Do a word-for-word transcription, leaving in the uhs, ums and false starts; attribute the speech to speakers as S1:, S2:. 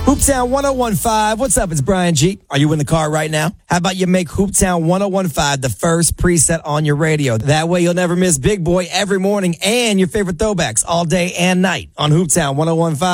S1: Hooptown one oh one five. What's up? It's Brian G. Are you in the car right now? How about you make Hooptown one oh one five the first preset on your radio? That way you'll never miss Big Boy every morning and your favorite throwbacks all day and night on Hooptown one oh one five.